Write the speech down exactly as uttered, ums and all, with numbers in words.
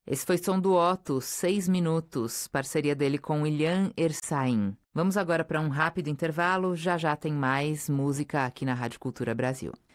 Esse foi Som do Otto, seis minutos, parceria dele com Ilhan Ersain. Vamos agora para um rápido intervalo, já já tem mais música aqui na Rádio Cultura Brasil.